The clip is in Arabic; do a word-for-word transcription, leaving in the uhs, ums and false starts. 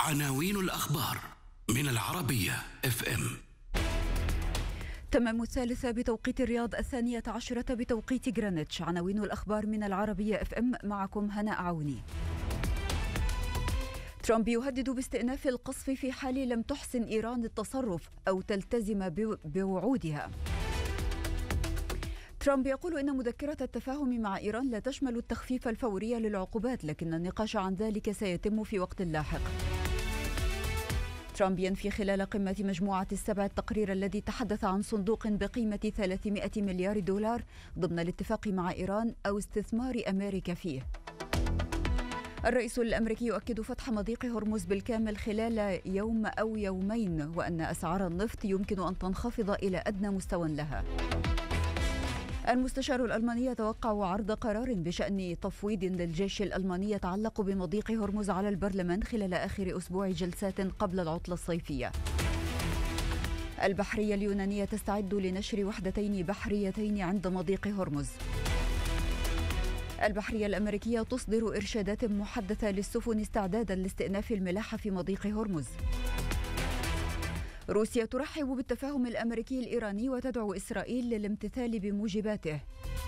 عناوين الأخبار من العربية اف ام. تمام الثالثة بتوقيت الرياض، الثانية عشرة بتوقيت غرينتش. عناوين الأخبار من العربية اف ام، معكم هناء عوني. ترامب يهدد باستئناف القصف في حال لم تحسن إيران التصرف أو تلتزم بوعودها. ترامب يقول إن مذكرة التفاهم مع إيران لا تشمل التخفيف الفوري للعقوبات، لكن النقاش عن ذلك سيتم في وقت لاحق. ترامب ينفي خلال قمة مجموعة السبع التقرير الذي تحدث عن صندوق بقيمة ثلاثمائة مليار دولار ضمن الاتفاق مع إيران أو استثمار أمريكا فيه. الرئيس الأمريكي يؤكد فتح مضيق هرمز بالكامل خلال يوم أو يومين، وأن أسعار النفط يمكن أن تنخفض إلى أدنى مستوى لها. المستشار الألماني يتوقع عرض قرار بشأن تفويض للجيش الألماني يتعلق بمضيق هرمز على البرلمان خلال آخر أسبوع جلسات قبل العطلة الصيفية. البحرية اليونانية تستعد لنشر وحدتين بحريتين عند مضيق هرمز. البحرية الأمريكية تصدر إرشادات محدثة للسفن استعدادا لاستئناف الملاحة في مضيق هرمز. روسيا ترحب بالتفاهم الأمريكي الإيراني وتدعو إسرائيل للامتثال بموجباته.